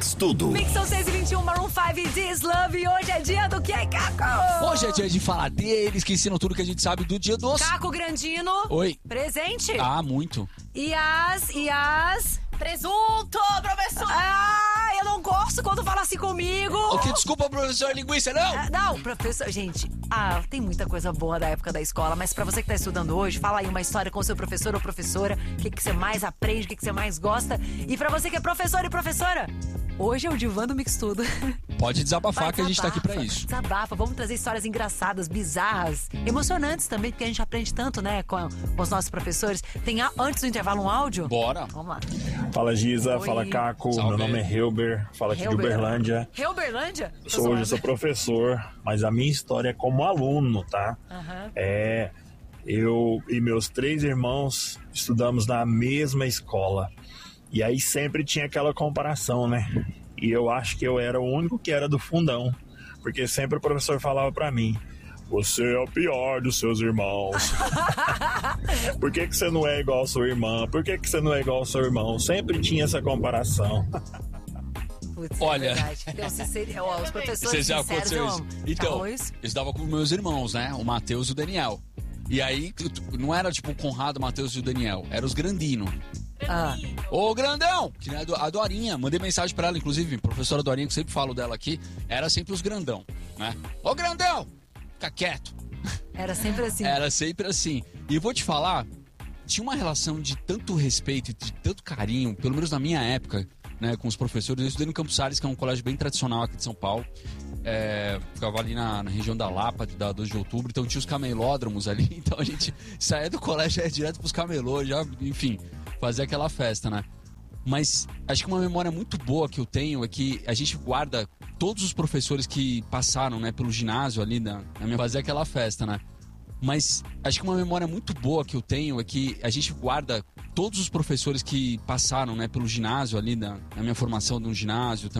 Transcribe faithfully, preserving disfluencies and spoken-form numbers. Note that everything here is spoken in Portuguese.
Mix Tudo. Mix são seis e vinte e um, Maroon cinco, This Love. E hoje é dia do quê, Caco? Hoje é dia de falar deles, que ensinam tudo que a gente sabe do dia dos... Caco Grandino. Oi. Presente. Ah, muito. E as, e as... Presunto, professor! Ah, eu não gosto quando fala assim comigo. O que? Desculpa, professor linguiça, não? Ah, não, professor, gente, ah, tem muita coisa boa da época da escola, mas pra você que tá estudando hoje, fala aí uma história com o seu professor ou professora, o que, que você mais aprende, o que, que você mais gosta. E pra você que é professor e professora, hoje é o Divã do Mix Tudo. Pode desabafar, Vai, que a gente tá aqui pra desabafa, isso. Desabafa, vamos trazer histórias engraçadas, bizarras, emocionantes também, porque a gente aprende tanto, né, com, com os nossos professores. Tem a, antes do intervalo um áudio? Bora. Vamos lá. Fala Giza, Oi. fala Caco, Salve. meu nome é Helber, falo aqui de Helber. Uberlândia. Uberlândia? Eu sou, hoje eu sou professor, mas a minha história é como aluno, tá? Aham. É, eu e meus três irmãos estudamos na mesma escola. E aí sempre tinha aquela comparação, né? E eu acho que eu era o único que era do fundão, porque sempre o professor falava pra mim: você é o pior dos seus irmãos. Por que que você não é igual ao seu irmão? Por que que você não é igual ao seu irmão? Sempre tinha essa comparação. Putz, Olha. é verdade. Então, sinceri... Ó, os professores Você já sinceros, aconteceu eu isso? amo. Então, Falou isso? eu estava com meus irmãos, né? O Matheus e o Daniel. E aí, não era tipo o Conrado, o Matheus e o Daniel. Era os Grandino. Ah. Ô, Grandão! Que é a Dorinha. Mandei mensagem pra ela, inclusive, professora Dorinha, que eu sempre falo dela aqui. Era sempre os Grandão, né? Ô, Grandão! Fica quieto. Era sempre assim. Era sempre assim. E eu vou te falar, tinha uma relação de tanto respeito e de tanto carinho, pelo menos na minha época, né, com os professores. Eu estudei no Campos Sales, que é um colégio bem tradicional aqui de São Paulo. É, ficava ali na, na região da Lapa, da doze de outubro, então tinha os camelódromos ali, então a gente saía do colégio, ia direto pros camelôs, já, enfim, fazia aquela festa, né? Mas acho que uma memória muito boa que eu tenho é que a gente guarda todos os professores que passaram, né, pelo ginásio ali, na, na minha, fazia aquela festa, né? Mas acho que uma memória muito boa que eu tenho é que a gente guarda todos os professores que passaram, né, pelo ginásio ali, na, na minha formação no ginásio,